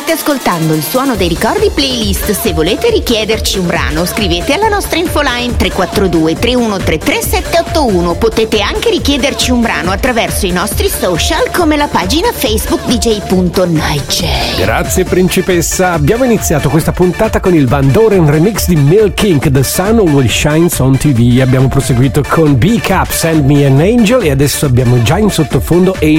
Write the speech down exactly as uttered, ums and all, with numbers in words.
State ascoltando il Suono dei Ricordi playlist. Se volete richiederci un brano, scrivete alla nostra infoline tre quattro due tre uno tre tre sette otto uno. Potete anche richiederci un brano attraverso i nostri social, come la pagina Facebook d j punto night j. Grazie principessa. Abbiamo iniziato questa puntata con il Van Doren remix di Milk Inc, The Sun Always Shines on T V. Abbiamo proseguito con B-Cup, Send Me an Angel, e adesso abbiamo già in sottofondo